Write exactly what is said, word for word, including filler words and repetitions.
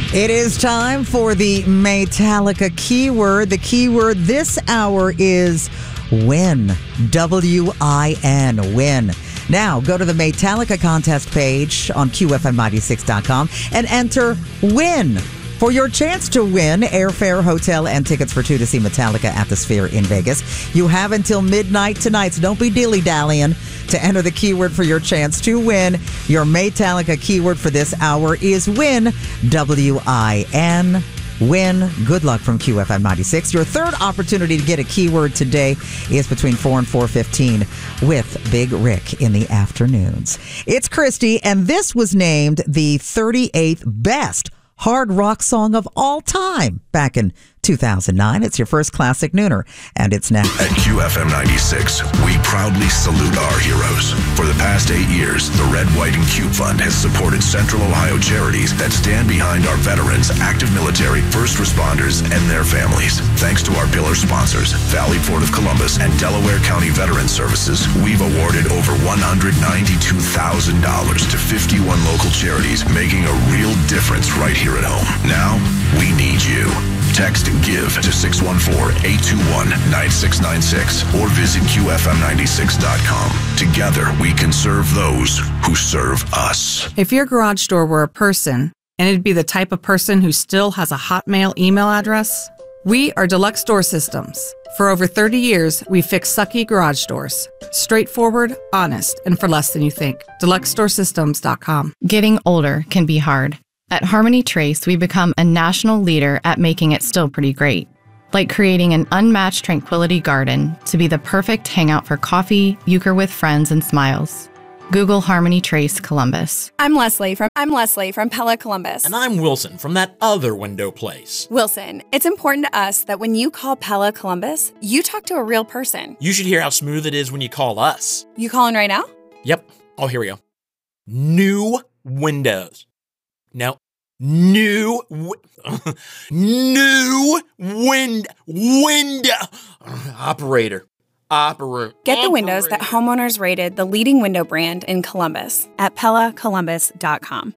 It is time for the Maytalica keyword. The keyword this hour is win. W I N, win. Now, go to the Maytalica contest page on Q F M ninety-six dot com and enter win for your chance to win airfare, hotel, and tickets for two to see Metallica at the Sphere in Vegas. You have until midnight tonight, so don't be dilly-dallying to enter the keyword for your chance to win. Your Maytalica keyword for this hour is win. W I N. Win. Good luck from Q F M ninety-six. Your third opportunity to get a keyword today is between four and four fifteen with Big Rick in the afternoons. It's Christy, and this was named the thirty-eighth best hard rock song of all time back in two thousand nine. It's your first classic nooner, and it's now. At Q F M ninety-six, we proudly salute our heroes. For the past eight years, the Red, White, and Cube Fund has supported Central Ohio charities that stand behind our veterans, active military, first responders, and their families. Thanks to our pillar sponsors, Valley Port of Columbus and Delaware County Veterans Services, we've awarded over one hundred ninety-two thousand dollars to fifty-one local charities, making a real difference right here at home. Now, we need you. Text GIVE to six one four, eight two one, nine six nine six or visit Q F M ninety-six dot com. Together, we can serve those who serve us. If your garage door were a person, and it'd be the type of person who still has a Hotmail email address, we are Deluxe Door Systems. For over thirty years, we fix sucky garage doors. Straightforward, honest, and for less than you think. Deluxe Door Systems dot com. Getting older can be hard. At Harmony Trace, we become a national leader at making it still pretty great. Like creating an unmatched tranquility garden to be the perfect hangout for coffee, euchre with friends, and smiles. Google Harmony Trace Columbus. I'm Leslie from I'm Leslie from Pella Columbus. And I'm Wilson from that other window place. Wilson, it's important to us that when you call Pella Columbus, you talk to a real person. You should hear how smooth it is when you call us. You calling right now? Yep. Oh, here we go. New windows. No. New w- new wind window operator. Operator. Get the windows that homeowners rated the leading window brand in Columbus at Pella Columbus dot com.